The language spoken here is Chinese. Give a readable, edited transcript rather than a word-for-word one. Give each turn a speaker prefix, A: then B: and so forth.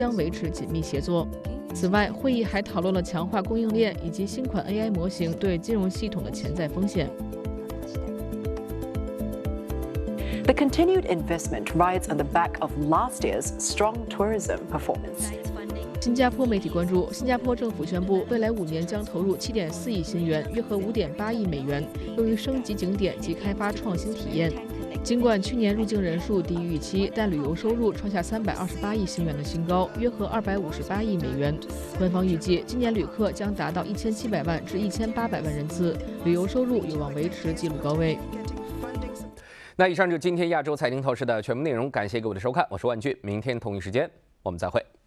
A: 将维持紧密协作。此外，会议还讨论了强化供应链以及新款 AI 模型对金融系统的潜在风险。
B: The continued investment rides on the back of last year's strong tourism performance.
A: 新加坡媒体关注，新加坡政府宣布，未来5年将投入7.4亿新元，约合5.8亿美元，用于升级景点及开发创新体验。尽管去年入境人数低于预期，但旅游收入创下328亿新元的新高，约合258亿美元。官方预计，今年旅客将达到1700万至1800万人次，旅游收入有望维持纪录高位。
C: 那以上就是今天亚洲财经透视的全部内容，感谢各位的收看，我是万俊，明天同一时间我们再会。